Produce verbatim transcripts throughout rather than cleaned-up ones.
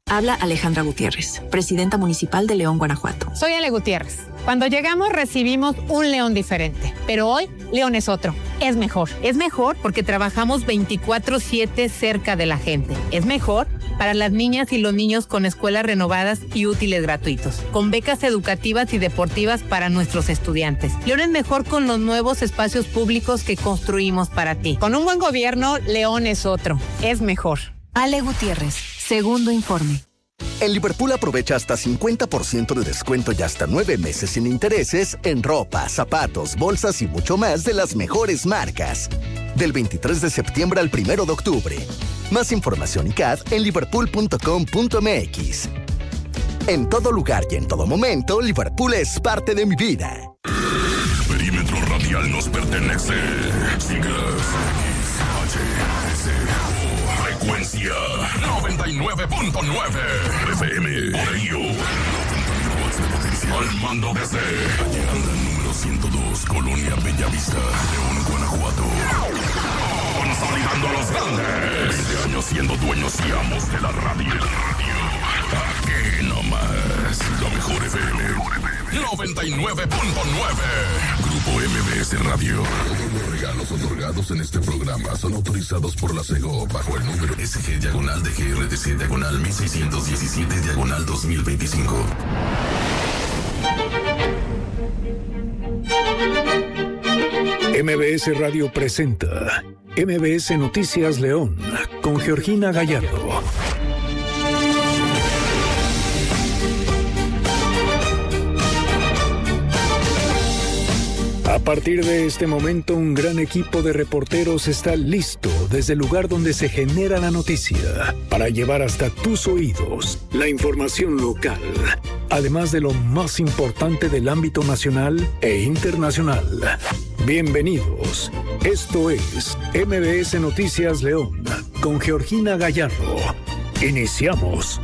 Habla Alejandra Gutiérrez, presidenta municipal de León, Guanajuato. Soy Ale Gutiérrez. Cuando llegamos recibimos un León diferente, pero hoy León es otro. Es mejor. Es mejor porque trabajamos veinticuatro siete cerca de la gente. Es mejor para las niñas y los niños con escuelas renovadas y útiles gratuitos, con becas educativas y deportivas para nuestros estudiantes. León es mejor con los nuevos espacios públicos que construimos para ti. Con un buen gobierno, León es otro. Es mejor. Ale Gutiérrez, segundo informe. En Liverpool aprovecha hasta cincuenta por ciento de descuento y hasta nueve meses sin intereses en ropa, zapatos, bolsas y mucho más de las mejores marcas. Del veintitrés de septiembre al primero de octubre. Más información y C A D en liverpool punto com punto m x. En todo lugar y en todo momento, Liverpool es parte de mi vida. El perímetro radial nos pertenece. Sigas H S O Frecuencia noventa y nueve punto nueve F M. Por ello, al mando desde Anda número ciento dos, Colonia Bellavista, León, Guanajuato. Consolidando a los grandes. veinte años siendo dueños y amos de la radio. Aquí nomás, la mejor F M. noventa y nueve punto nueve. Grupo M B S Radio. Todos los regalos otorgados en este programa son autorizados por la SEGO bajo el número S G diagonal de G R D C diagonal mil seiscientos diecisiete diagonal dos mil veinticinco. M B S Radio presenta M B S Noticias León con Georgina Gallardo. A partir de este momento, un gran equipo de reporteros está listo desde el lugar donde se genera la noticia para llevar hasta tus oídos la información local, además de lo más importante del ámbito nacional e internacional. Bienvenidos. Esto es M B S Noticias León con Georgina Gallardo. Iniciamos.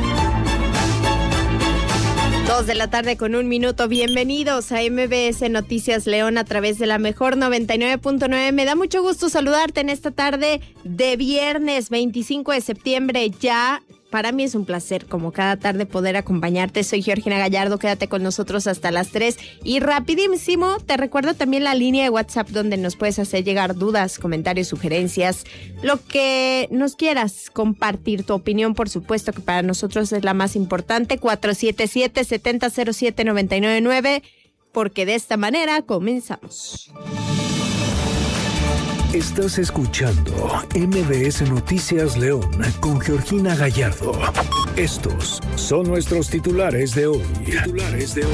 Dos de la tarde con un minuto. Bienvenidos a M B S Noticias León a través de la mejor noventa y nueve punto nueve. Me da mucho gusto saludarte en esta tarde de viernes veinticinco de septiembre. Ya, para mí es un placer, como cada tarde, poder acompañarte. Soy Georgina Gallardo, quédate con nosotros hasta las tres. Y rapidísimo, te recuerdo también la línea de WhatsApp donde nos puedes hacer llegar dudas, comentarios, sugerencias, lo que nos quieras compartir, tu opinión, por supuesto, que para nosotros es la más importante. cuatro siete siete, siete cero cero siete, nueve nueve nueve, porque de esta manera comenzamos. Estás escuchando M B S Noticias León con Georgina Gallardo. Estos son nuestros titulares de hoy. Titulares de hoy.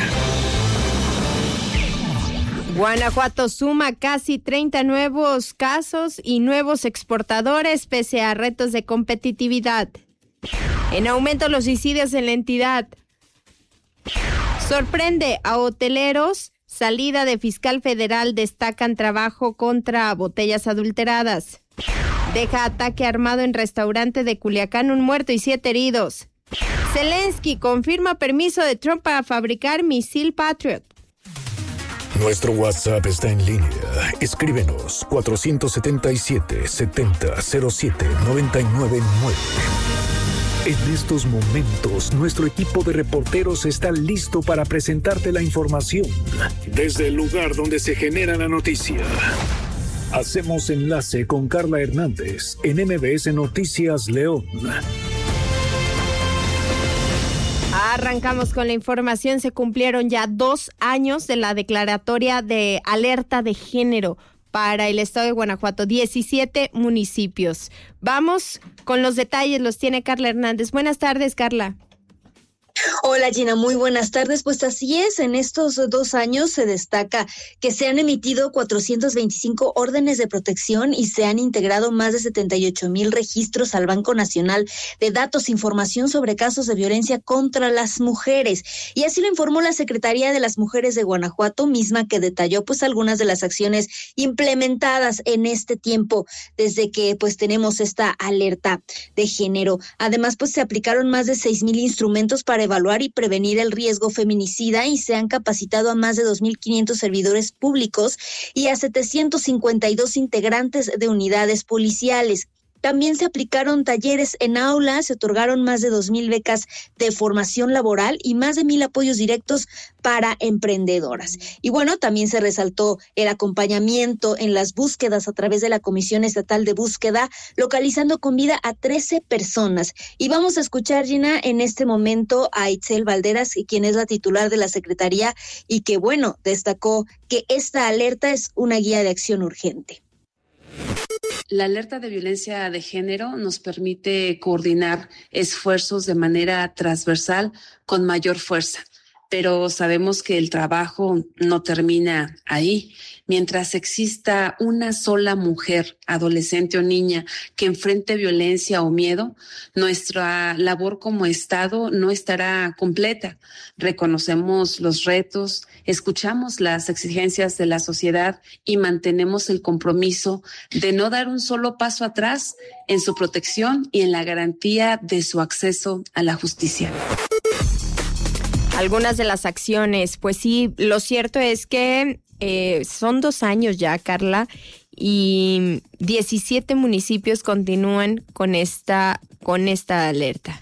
Guanajuato suma casi treinta nuevos casos y nuevos exportadores pese a retos de competitividad. En aumento los suicidios en la entidad. Sorprende a hoteleros. Salida de fiscal federal, destacan trabajo contra botellas adulteradas. Deja ataque armado en restaurante de Culiacán, un muerto y siete heridos. Zelensky confirma permiso de Trump para fabricar misil Patriot. Nuestro WhatsApp está en línea. Escríbenos cuatro siete siete, siete cero cero siete, nueve nueve nueve. En estos momentos, nuestro equipo de reporteros está listo para presentarte la información desde el lugar donde se genera la noticia. Hacemos enlace con Carla Hernández en M B S Noticias León. Arrancamos con la información. Se cumplieron ya dos años de la declaratoria de alerta de género para el estado de Guanajuato, diecisiete municipios. Vamos con los detalles, los tiene Carla Hernández. Buenas tardes, Carla. Hola Gina, muy buenas tardes. Pues así es, en estos dos años se destaca que se han emitido cuatrocientos veinticinco órdenes de protección y se han integrado más de setenta y ocho mil registros al Banco Nacional de Datos e Información sobre casos de violencia contra las mujeres. Y así lo informó la Secretaría de las Mujeres de Guanajuato, misma que detalló pues algunas de las acciones implementadas en este tiempo desde que pues tenemos esta alerta de género. Además pues se aplicaron más de seis mil instrumentos para evaluar y prevenir el riesgo feminicida y se han capacitado a más de dos mil quinientos servidores públicos y a setecientos cincuenta y dos integrantes de unidades policiales. También se aplicaron talleres en aulas, se otorgaron más de dos mil becas de formación laboral y más de mil apoyos directos para emprendedoras. Y bueno, también se resaltó el acompañamiento en las búsquedas a través de la Comisión Estatal de Búsqueda, localizando con vida a trece personas. Y vamos a escuchar, Gina, en este momento a Itzel Valderas, quien es la titular de la Secretaría y que, bueno, destacó que esta alerta es una guía de acción urgente. La alerta de violencia de género nos permite coordinar esfuerzos de manera transversal con mayor fuerza, pero sabemos que el trabajo no termina ahí. Mientras exista una sola mujer, adolescente o niña, que enfrente violencia o miedo, nuestra labor como Estado no estará completa. Reconocemos los retos, escuchamos las exigencias de la sociedad y mantenemos el compromiso de no dar un solo paso atrás en su protección y en la garantía de su acceso a la justicia. Algunas de las acciones, pues sí, lo cierto es que eh, son dos años ya, Carla, y diecisiete municipios continúan con esta, con esta alerta.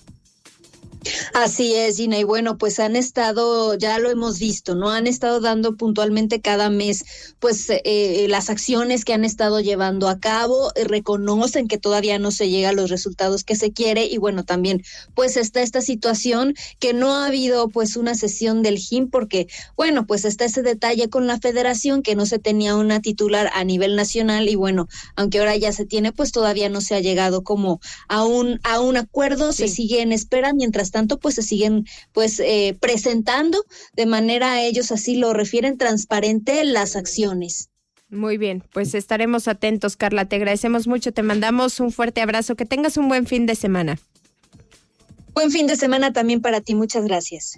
Así es, Gina, y bueno, pues han estado, ya lo hemos visto, ¿no? Han estado dando puntualmente cada mes, pues, eh, las acciones que han estado llevando a cabo, eh, reconocen que todavía no se llega a los resultados que se quiere, y bueno, también, pues, está esta situación que no ha habido, pues, una sesión del J I M, porque, bueno, pues, está ese detalle con la federación, que no se tenía una titular a nivel nacional, y bueno, aunque ahora ya se tiene, pues, todavía no se ha llegado como a un, a un acuerdo, sí. Se sigue en espera, mientras tanto, pues se siguen pues eh, presentando de manera, ellos así lo refieren, transparente las acciones. Muy bien, pues estaremos atentos, Carla, te agradecemos mucho, te mandamos un fuerte abrazo, que tengas un buen fin de semana. Buen fin de semana también para ti, muchas gracias.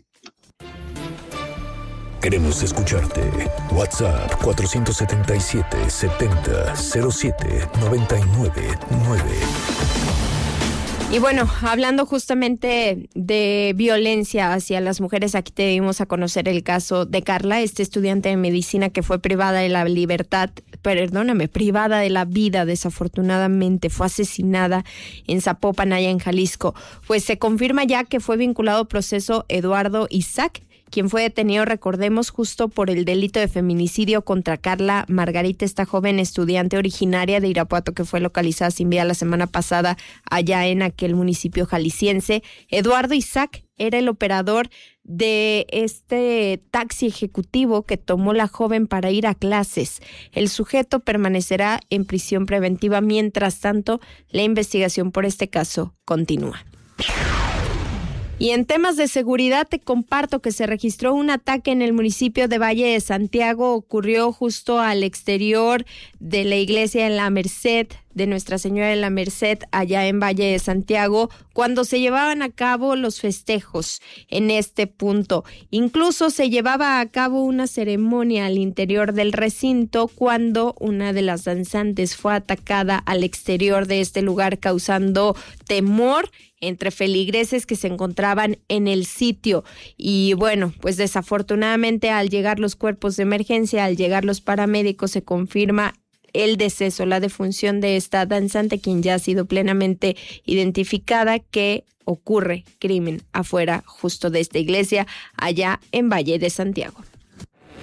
Queremos escucharte. WhatsApp cuatro siete siete, siete cero cero siete, nueve nueve nueve. Y bueno, hablando justamente de violencia hacia las mujeres, aquí te dimos a conocer el caso de Carla, este estudiante de medicina que fue privada de la libertad, perdóname, privada de la vida, desafortunadamente, fue asesinada en Zapopan, allá en Jalisco. Pues se confirma ya que fue vinculado al proceso Eduardo Isaac, quien fue detenido, recordemos, justo por el delito de feminicidio contra Carla Margarita, esta joven estudiante originaria de Irapuato que fue localizada sin vida la semana pasada allá en aquel municipio jalisciense. Eduardo Isaac era el operador de este taxi ejecutivo que tomó la joven para ir a clases. El sujeto permanecerá en prisión preventiva. Mientras tanto, la investigación por este caso continúa. Y en temas de seguridad te comparto que se registró un ataque en el municipio de Valle de Santiago. Ocurrió justo al exterior de la iglesia de la Merced, de Nuestra Señora de la Merced, allá en Valle de Santiago, cuando se llevaban a cabo los festejos en este punto. Incluso se llevaba a cabo una ceremonia al interior del recinto cuando una de las danzantes fue atacada al exterior de este lugar, causando temor entre feligreses que se encontraban en el sitio. Y bueno, pues desafortunadamente al llegar los cuerpos de emergencia, al llegar los paramédicos, se confirma el deceso, la defunción de esta danzante, quien ya ha sido plenamente identificada, que ocurre crimen afuera justo de esta iglesia allá en Valle de Santiago.